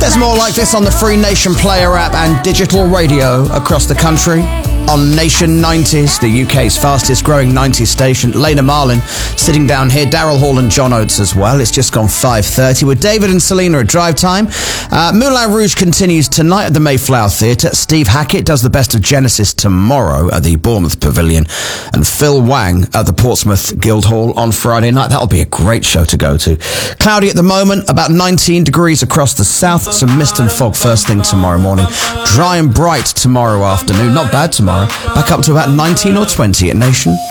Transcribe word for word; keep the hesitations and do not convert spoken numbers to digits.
There's more like this on the Free Nation Player app and digital radio across the country. On Nation nineties, the U K's fastest growing nineties station. Lena Marlin sitting down here. Daryl Hall and John Oates as well. It's just gone five thirty with David and Selena at drive time. Uh, Moulin Rouge continues tonight at the Mayflower Theatre. Steve Hackett does the best of Genesis tomorrow at the Bournemouth Pavilion. And Phil Wang at the Portsmouth Guildhall on Friday night. That'll be a great show to go to. Cloudy at the moment, about nineteen degrees across the south. Some mist and fog first thing tomorrow morning. Dry and bright tomorrow afternoon. Not bad tomorrow. Back up to about nineteen or twenty at Nation.